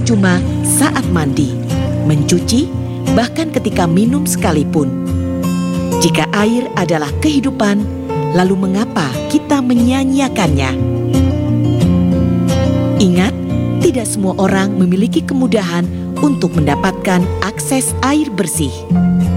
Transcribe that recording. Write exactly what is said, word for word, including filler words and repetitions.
percuma saat mandi, mencuci, bahkan ketika minum sekalipun. Jika air adalah kehidupan, lalu mengapa kita menyia-nyiakannya? Ingat, tidak semua orang memiliki kemudahan untuk mendapatkan akses air bersih.